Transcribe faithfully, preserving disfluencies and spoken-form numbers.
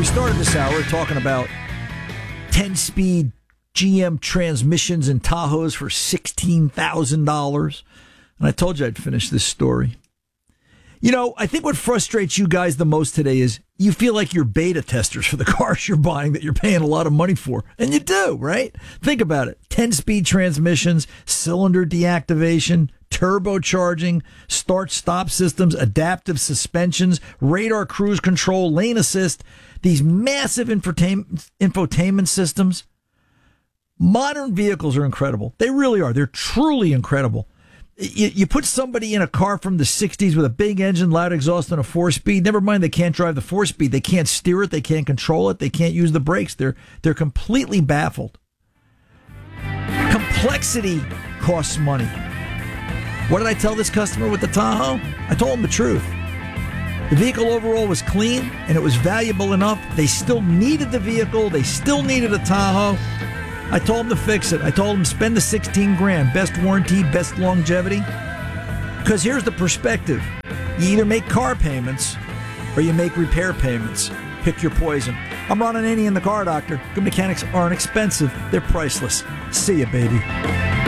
started this hour talking about ten-speed G M transmissions and Tahoes for sixteen thousand dollars. And I told you I'd finish this story. You know, I think what frustrates you guys the most today is you feel like you're beta testers for the cars you're buying that you're paying a lot of money for. And you do, right? Think about it. ten-speed transmissions, cylinder deactivation, turbocharging, start-stop systems, adaptive suspensions, radar cruise control, lane assist, these massive infotainment, infotainment systems. Modern vehicles are incredible. They really are. They're truly incredible. You, you put somebody in a car from the sixties with a big engine, loud exhaust, and a four-speed. Never mind, they can't drive the four-speed. They can't steer it. They can't control it. They can't use the brakes. They're they're completely baffled. Complexity costs money. What did I tell this customer with the Tahoe? I told him the truth. The vehicle overall was clean, and it was valuable enough. They still needed the vehicle. They still needed a Tahoe. I told him to fix it. I told him spend the sixteen grand. Best warranty, best longevity. Because here's the perspective. You either make car payments or you make repair payments. Pick your poison. I'm Ron Ananian, the Car Doctor. Good mechanics aren't expensive. They're priceless. See ya, baby.